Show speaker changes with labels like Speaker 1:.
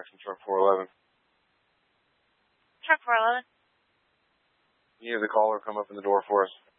Speaker 1: from truck 411.
Speaker 2: Truck 411.
Speaker 1: You have the caller come up in the door for us.